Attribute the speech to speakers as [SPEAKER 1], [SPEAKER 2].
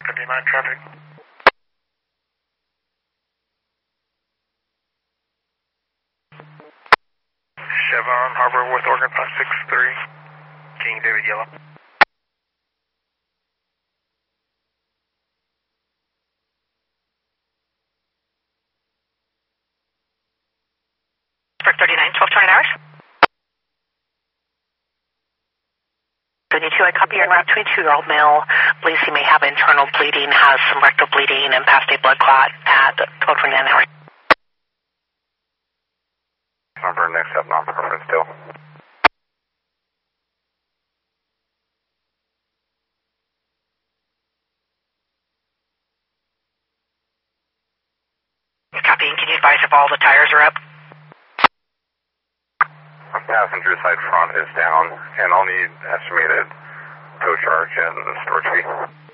[SPEAKER 1] 59 traffic. Chevron, Harbor, Worth, Oregon, 563. King David Yellow.
[SPEAKER 2] For 39, 1229 hours. 72, I copy your route. 22-year-old male believes he may have internal bleeding, has some rectal bleeding and past a blood clot at 1229 hours.
[SPEAKER 1] Number next up, non-preference still.
[SPEAKER 2] Copying, can you advise if all the tires are up?
[SPEAKER 1] Passenger side front is down, and I'll need estimated tow charge and storage fee.